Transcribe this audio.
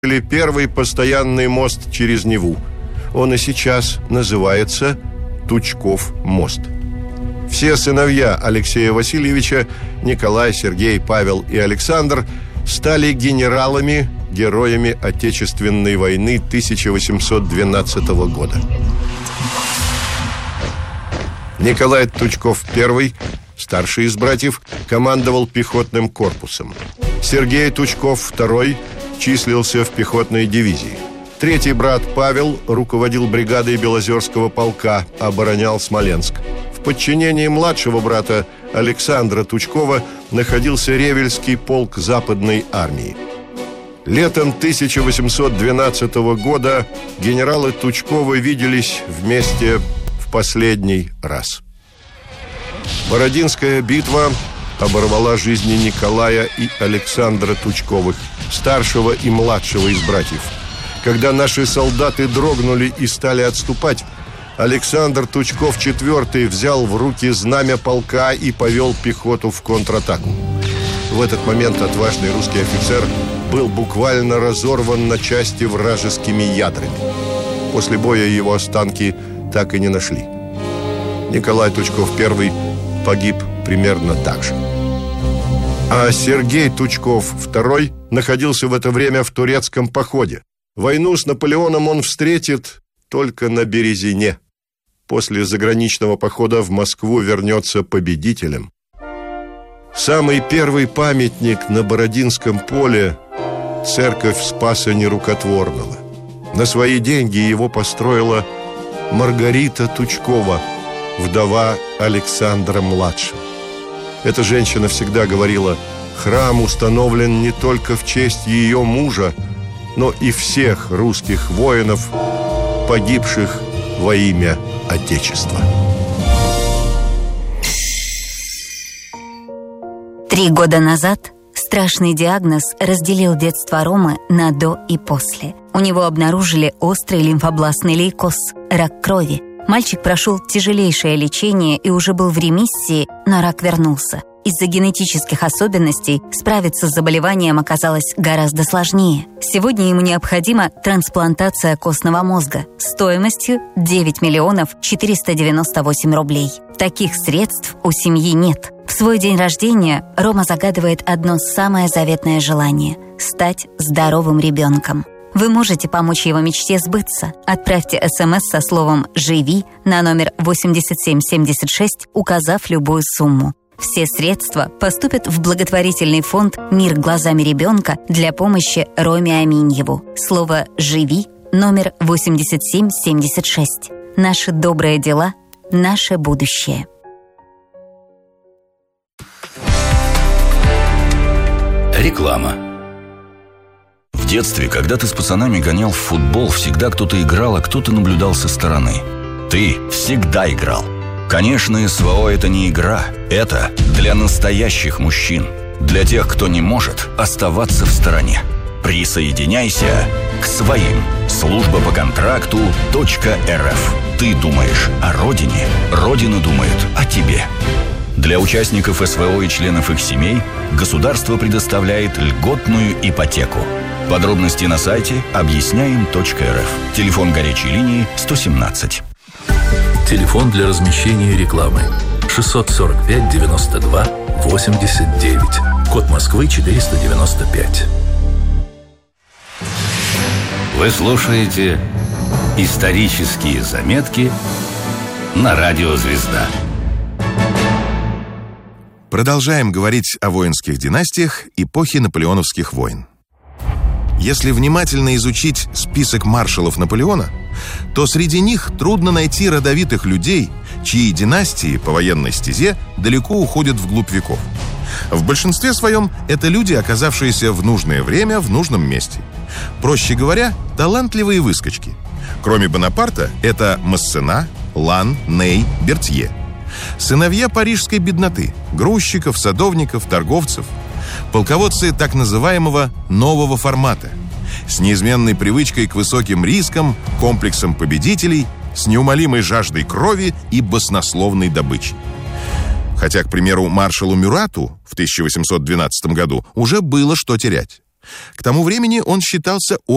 первый постоянный мост через Неву. Он и сейчас называется Тучков мост. Все сыновья Алексея Васильевича, Николай, Сергей, Павел и Александр, стали генералами, героями Отечественной войны 1812 года. Николай Тучков I, старший из братьев, командовал пехотным корпусом. Сергей Тучков II числился в пехотной дивизии. Третий брат Павел руководил бригадой Белозерского полка, оборонял Смоленск. В подчинении младшего брата Александра Тучкова находился Ревельский полк Западной армии. Летом 1812 года генералы Тучковы виделись вместе в последний раз. Бородинская битва оборвала жизни Николая и Александра Тучковых, старшего и младшего из братьев. Когда наши солдаты дрогнули и стали отступать, Александр Тучков IV взял в руки знамя полка и повел пехоту в контратаку. В этот момент отважный русский офицер был буквально разорван на части вражескими ядрами. После боя его останки так и не нашли. Николай Тучков I погиб примерно так же. А Сергей Тучков II находился в это время в турецком походе. Войну с Наполеоном он встретит только на Березине. После заграничного похода в Москву вернется победителем. Самый первый памятник на Бородинском поле – церковь Спаса Нерукотворного. На свои деньги его построила Маргарита Тучкова, вдова Александра-младшего. Эта женщина всегда говорила: храм установлен не только в честь ее мужа, но и всех русских воинов, погибших во имя Отечества. 3 года назад страшный диагноз разделил детство Ромы на до и после. У него обнаружили острый лимфобластный лейкоз, рак крови. Мальчик прошел тяжелейшее лечение и уже был в ремиссии, но рак вернулся. Из-за генетических особенностей справиться с заболеванием оказалось гораздо сложнее. Сегодня ему необходима трансплантация костного мозга стоимостью 9 498 рублей. Таких средств у семьи нет. В свой день рождения Рома загадывает одно самое заветное желание – стать здоровым ребенком. Вы можете помочь его мечте сбыться. Отправьте СМС со словом «Живи» на номер 8776, указав любую сумму. Все средства поступят в благотворительный фонд «Мир глазами ребенка» для помощи Роме Аминьеву. Слово «Живи» номер 8776. Наши добрые дела – наше будущее. Реклама. В детстве, когда ты с пацанами гонял в футбол, всегда кто-то играл, а кто-то наблюдал со стороны. Ты всегда играл. Конечно, СВО – это не игра. Это для настоящих мужчин. Для тех, кто не может оставаться в стороне. Присоединяйся к своим. Служба по контракту .рф. Ты думаешь о родине, Родина думает о тебе. Для участников СВО и членов их семей государство предоставляет льготную ипотеку. Подробности на сайте объясняем.рф. Телефон горячей линии 117. Телефон для размещения рекламы 645 92 89. Код Москвы 495. Вы слушаете исторические заметки на радио «Звезда». Продолжаем говорить о воинских династиях эпохи наполеоновских войн. Если внимательно изучить список маршалов Наполеона, то среди них трудно найти родовитых людей, чьи династии по военной стезе далеко уходят вглубь веков. В большинстве своем это люди, оказавшиеся в нужное время в нужном месте. Проще говоря, талантливые выскочки. Кроме Бонапарта, это Массена, Лан, Ней, Бертье. Сыновья парижской бедноты, грузчиков, садовников, торговцев. Полководцы так называемого нового формата, с неизменной привычкой к высоким рискам, комплексом победителей, с неумолимой жаждой крови и баснословной добычи. Хотя, к примеру, маршалу Мюрату в 1812 году уже было что терять. К тому времени он считался